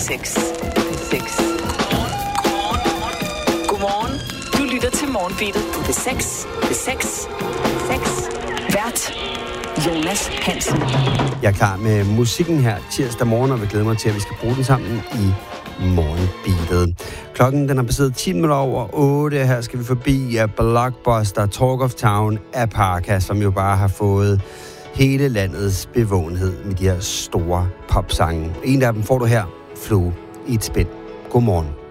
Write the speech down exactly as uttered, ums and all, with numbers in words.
seks. seks. Godmorgen. Du lytter til Morgenbeatet på B seks. B seks. seks. Vært Jonas Hansen. Jeg er klar med musikken her tirsdag morgen, og vil glæde mig til, at vi skal bruge den sammen i Morgenbeatet. Klokken den er passeret ti minutter over otte. Her skal vi forbi af Blockbuster, Talk of Town af Parka, som jo bare har fået hele landets bevågenhed med de her store popsange. En af dem får du her, Flue i et spænd. Godmorgen.